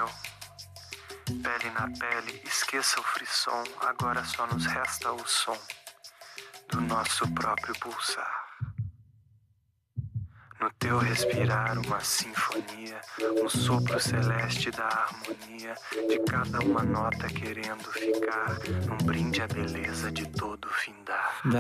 meu. Pele na pele, esqueça o frisson. Agora só nos resta o som do nosso próprio pulsar. No teu respirar uma sinfonia, um sopro celeste da harmonia de cada uma nota querendo ficar num brinde à beleza de todo findar.